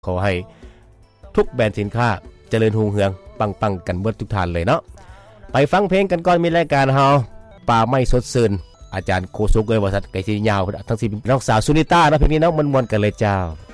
ขอให้ทุกแบรนด์สินค้าเจริญรุ่งเรืองปังๆกันเบิดทุกท่านเลยเนาะไปฟังเพลงกันก่อนมีรายการเฮาป่าไม้สดชื่นอาจารย์โคสุกเอ้ยว่าสัตว์ไก่สิยาวทั้งสิน้องสาวสุนิต้านะเพลงนี้เนาะมวนๆกันเลยเจ้า